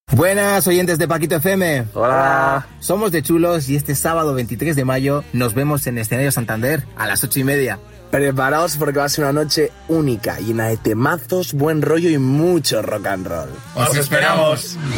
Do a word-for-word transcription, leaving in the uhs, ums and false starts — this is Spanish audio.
Buenas, oyentes de Paquito F M. Hola. Somos de Chulos y este sábado veintitrés de mayo nos vemos en Escenario Santander a las ocho y media. Preparaos porque va a ser una noche única, llena de temazos, buen rollo y mucho rock and roll. ¡Os esperamos!